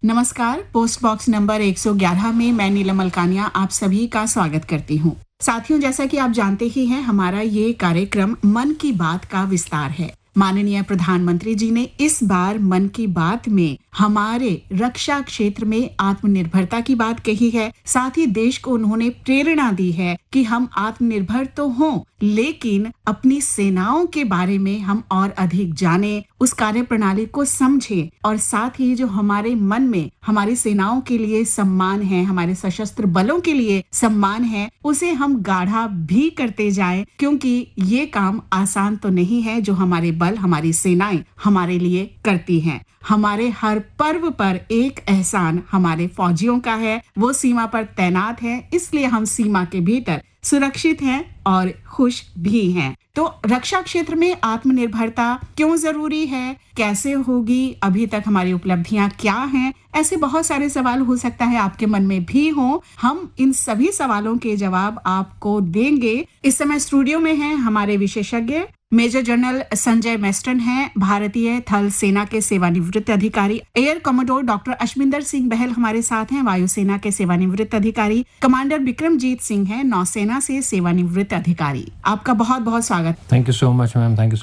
नमस्कार, post box number 111 में मैं नीलम अलकानिया आप सभी का स्वागत करती हूँ। साथियों, जैसा कि आप जानते ही हैं, हमारा ये कार्यक्रम मन की बात का विस्तार है। माननीय प्रधानमंत्री जी ने इस बार मन की बात में हमारे रक्षा क्षेत्र में आत्मनिर्भरता की बात कही है। साथ ही देश को उन्होंने प्रेरणा दी है कि हम आत्मनिर्भर तो हों, लेकिन अपनी सेनाओं के बारे में हम और अधिक जानें, उस कार्य प्रणाली को समझें और साथ ही जो हमारे मन में हमारी सेनाओं के लिए सम्मान है, हमारे सशस्त्र बलों के लिए सम्मान है, उसे हम गाढ़ा भी करते जाएं, क्योंकि ये काम आसान तो नहीं है जो हमारे बल, हमारी सेनाएं हमारे लिए करती हैं। हमारे हर पर्व पर एक एहसान हमारे फौजियों का है, वो सीमा पर तैनात हैं, इसलिए हम सीमा के भीतर सुरक्षित हैं और खुश भी हैं। तो रक्षा क्षेत्र में आत्मनिर्भरता क्यों जरूरी है, कैसे होगी, अभी तक हमारी उपलब्धियां क्या हैं, ऐसे बहुत सारे सवाल हो सकता है आपके मन में भी हो। हम इन सभी सवालों के जवाब आपको देंगे। इस समय स्टूडियो में हैं हमारे विशेषज्ञ मेजर जनरल संजय मेस्टन हैं, भारतीय थल सेना के सेवानिवृत्त अधिकारी। Air commodore doctor Ashwinder Singh बहल हमारे साथ हैं, वायुसेना के सेवानिवृत्त अधिकारी। कमांडर विक्रमजीत सिंह हैं, नौसेना से सेवानिवृत्त अधिकारी। आपका बहुत बहुत स्वागत। Thank you so much ma'am, thank you.